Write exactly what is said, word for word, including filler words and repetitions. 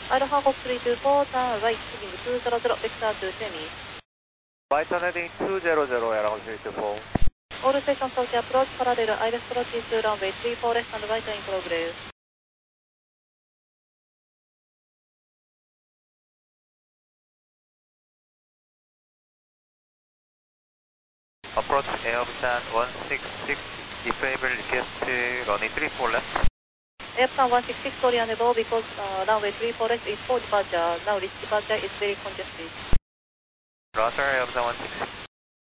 Alpha Fox three two four, turn right, heading two zero zero, vector to semi. Right turn heading two zero zero, Alpha three two four. All stations Tokyo approach parallel, I left approach to runway three four left and right in progress. Approach Airplan one six six, if able request runway three four left. Airplan one six six, sorry unable because uh, runway three four left is for departure. Now reach departure is very congested. Roger, Airplan one six six.